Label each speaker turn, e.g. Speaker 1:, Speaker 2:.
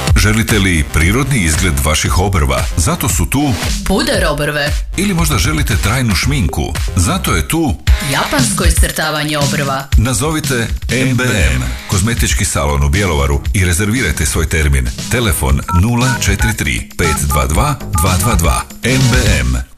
Speaker 1: Želite li prirodni izgled vaših obrva? Zato su tu
Speaker 2: Puder obrve.
Speaker 1: Ili možda želite trajnu šminku? Zato je tu
Speaker 2: Japansko iscrtavanje obrva.
Speaker 1: Nazovite MBM, kozmetički salon u Bjelovaru i rezervirajte svoj termin. Telefon 043 522 222. MBM.